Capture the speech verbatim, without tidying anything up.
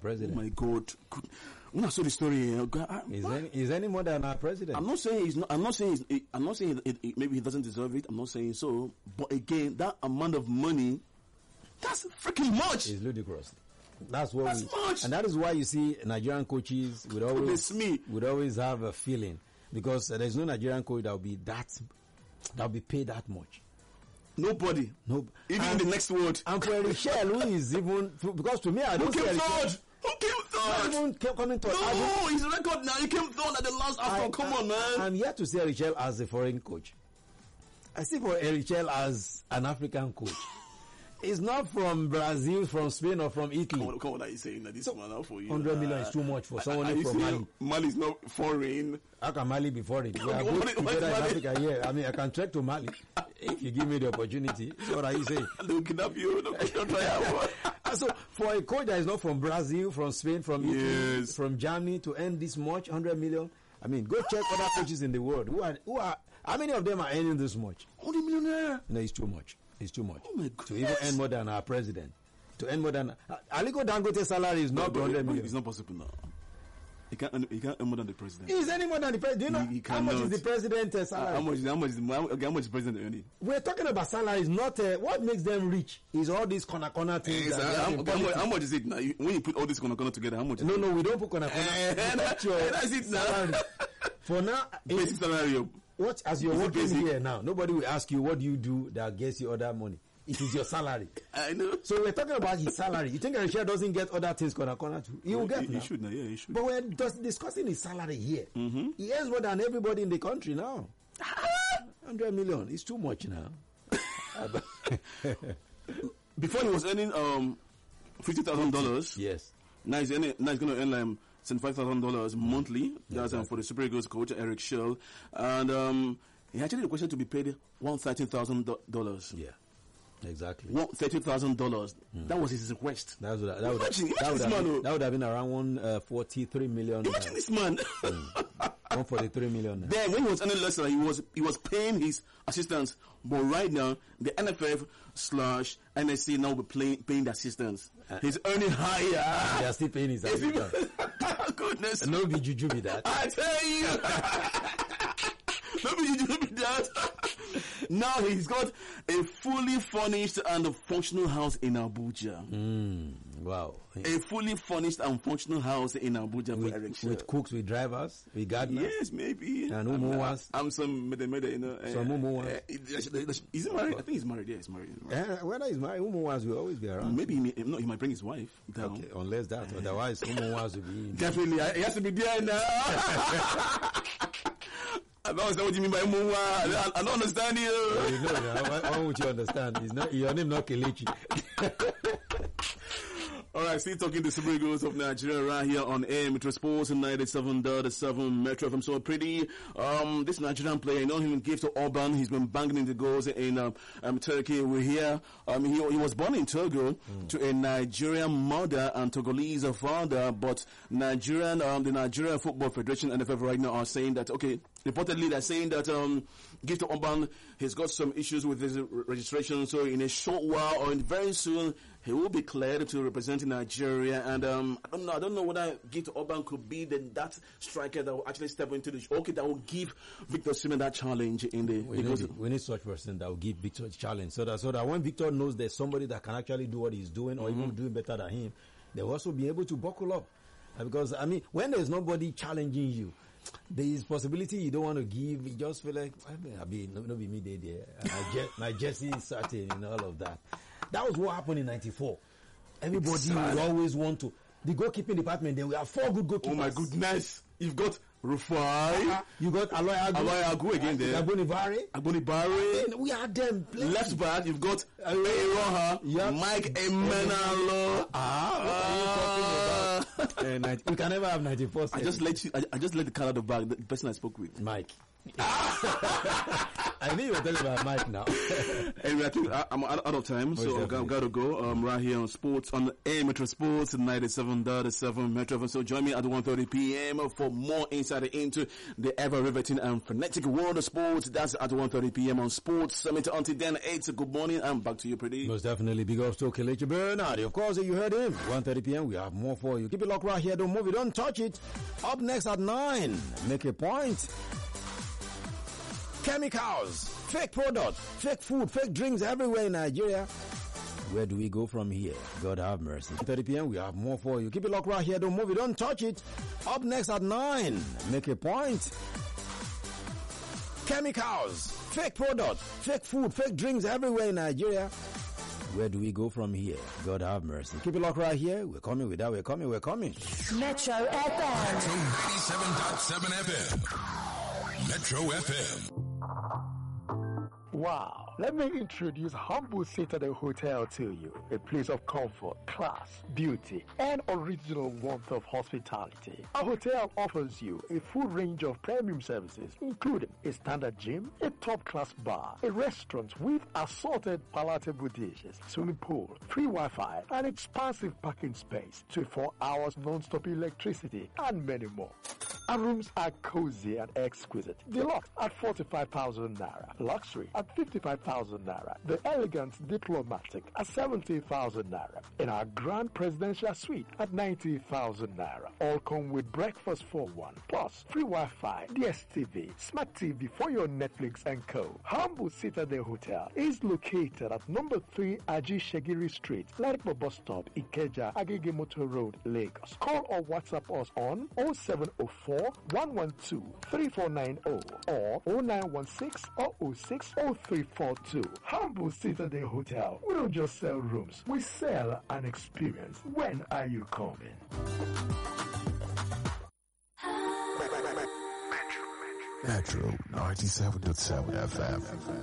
president. Oh my God! Good. When I saw the story, uh, God, I, Is any, is any more than our president? I'm not saying he's not. I'm not saying. He's, I'm not saying it, it, maybe he doesn't deserve it. I'm not saying so. But again, that amount of money, that's freaking much. It's ludicrous. That's what That's we, much. and that is why you see Nigerian coaches would always me. would always have a feeling, because uh, there's no Nigerian coach that will be that that will be paid that much. Nobody. No, Even and, in the next word. and for Erichel, who is even because to me I Who don't see came Erichel third? Who came not third? even ca- coming to. I don't- No, his record now. He came third at the last Afro. Come I- on, man. I'm yet to see Erichel as a foreign coach. I see for Erichel as an African coach. He's not from Brazil, from Spain, or from Italy. Come on, come on, are you saying that this man out for you? Hundred million is too much for someone from Mali. Mali is not foreign. How can Mali be foreign? We are Okay, both what- what together in Mali? Africa here. I mean, I can trek to Mali if you give me the opportunity. So what are you saying? They'll kidnap you. Don't, don't try out. And so, for a coach that is not from Brazil, from Spain, from Italy, Yes. from Germany to earn this much, hundred million. I mean, go check other coaches in the world. Who are, who are, how many of them are earning this much? Only millionaire. No, it's too much. It's too much. Oh my To even goodness. earn more than our president. To earn more than uh, Aliko Dangote's salary is not No, hundred but million. it's not possible now. He can't. earn- He can't earn more than the president. Is any more than the president? Do you know He- he how much is cannot. the president's uh, How salary? much? How much is the, how, okay, how much is the president earning? We're talking about salaries, not uh, what makes them rich. Is all these corner corner things. Yes, that they how, have in okay, how, much, politics. how much is it now? You- When you put all this corner corner together, how much? Is No, it? no, we don't put corner corner. Eh, We that- put your that's it now. salary. For now, Basic if, salary. oh. what as you're Is it working basic? here now, nobody will ask you what do you do that gets you other money. It is your salary. I know. So we're talking about his salary. You think Erichel doesn't get other things corner corner too? He will get He, now. he should now. Yeah, he should. But we're just discussing his salary here. Mm-hmm. He earns more than everybody in the country now. Hundred million is too much now. Before he was earning um fifty thousand dollars. Yes. Now he's earning. Now he's going to earn like seventy-five thousand dollars monthly. That's um, for the Super Eagles coach Eric Schell, and um, he actually requested to be paid one thirteen thousand dollars. Yeah. Exactly. One thirty thousand dollars. That was his request. That would, that would, Imagine- that would, imagine have, this man, been, oh. that would have been around one uh, forty-three million. Imagine Uh, this man. one forty-three million. Then when he was earning less, he was he was paying his assistants. But right now, the N F F slash N S C now will be paying paying the assistants. He's earning They higher. are still paying his If you- assistant. Goodness. No be juju be that. I tell you. Let me do that. Now he's got a fully furnished and functional house in Abuja. Mm, wow. A fully furnished and functional house in Abuja for Eric With, Schell. with cooks, with drivers, with gardeners. Yes, maybe. And who I'm, more uh, wants? I'm some mede mede, you know. Some who more uh, wants? uh, Is he married? I think he's married. Yeah, he's married. He's married. Uh, whether he's married, Umu was will always be around. Maybe he, may, no, he might bring his wife down. Okay, unless that, otherwise Umu was will be. In. Definitely, I- he has to be there now. I don't understand what you mean by Muwa. I, I don't understand you. Well, you know, now, why, why would you understand? It's not your name, not Kelechi. All right, still talking the Super Eagles of Nigeria right here on A M Metro Sports ninety-seven point seven Metro F M. So pretty, um, this Nigerian player, you know him, gives to Orban. He's been banging in the goals in um, um, Turkey. We're here. Um, he, he was born in Togo mm. to a Nigerian mother and Togolese father, but Nigerian, um, the Nigerian Football Federation, N F F, right now are saying that, okay, reportedly they're saying that um, Gifted Orban has got some issues with his re- registration. So in a short while or in very soon, he will be cleared to represent Nigeria. And um, I don't know. I don't know whether Gifted Orban could be the, that striker that will actually step into the okay that will give Victor Osimhen that challenge in the. We need, we need such person that will give Victor a challenge, so that so that when Victor knows there's somebody that can actually do what he's doing, or mm-hmm. even doing better than him, they'll also be able to buckle up. Uh, because I mean, when there's nobody challenging you, there is possibility you don't want to give. You just feel like, I mean, I mean no, no be me there, there. My Jesse is certain and all of that. That was what happened in ninety-four. Everybody will always want to. The goalkeeping department, there we have four good goalkeepers. Oh my goodness! You've got Rufai. Uh-huh. You got Aloy Agu. Aloy Agu again there. Agboni Bare. Agboni Bare. We had them. Playing. Left back, you've got Roha, yep. Mike Emenalo. Ah, what are you talking about? uh, ninety, we can never have ninety-four. I just let you. I, I just let the card out of the bag. The person I spoke with, Mike. I knew you were telling about Mike now. Anyway, I think I, I'm out out of time, so I've got, got to go. Um, right here on Sports, on A Metro Sports, ninety-seven point seven Metro F M. So join me at one thirty p.m. for more insight into the ever-riveting and frenetic world of sports. That's at one thirty p.m. on Sports Summit. Until then, it's a good morning, and back to you, Pretty. Most definitely. Big ups to Kelechi Bernard. Of course, you heard him. one thirty p.m. We have more for you. Keep it locked right here. Don't move it. Don't touch it. Up next at nine. Make a point. Chemicals, fake products, fake food, fake drinks everywhere in Nigeria. Where do we go from here? God have mercy. one thirty p.m. We have more for you. Keep it locked right here. Don't move it. Don't touch it. Up next at nine. Make a point. Chemicals, fake products, fake food, fake drinks everywhere in Nigeria. Where do we go from here? God have mercy. Keep it locked right here. We're coming with that. We're coming. We're coming. Metro F M. Metro ninety-seven point seven F M. Metro F M. Wow. Let me introduce Humble Citadel Hotel to you. A place of comfort, class, beauty, and original warmth of hospitality. Our hotel offers you a full range of premium services, including a standard gym, a top-class bar, a restaurant with assorted palatable dishes, swimming pool, free Wi-Fi, an expansive parking space, twenty-four hours non-stop electricity, and many more. Our rooms are cozy and exquisite. Deluxe at forty-five thousand naira. Luxury at fifty-five thousand naira. The elegant diplomatic at seventy thousand naira. And our grand presidential suite at ninety thousand naira. All come with breakfast for one. Plus free Wi-Fi, D S T V, smart T V for your Netflix and co. Humble Citadel Hotel is located at number three Aji Shagiri Street, Ladipo Bus Stop, Ikeja, Agege Motor Road, Lagos. Call or WhatsApp us on oh seven oh four, one one two, three four nine oh or oh nine one six, oh oh six, oh three four two. Humble Citadel Hotel. We don't just sell rooms, we sell an experience. When are you coming? Metro ninety-seven point seven F M.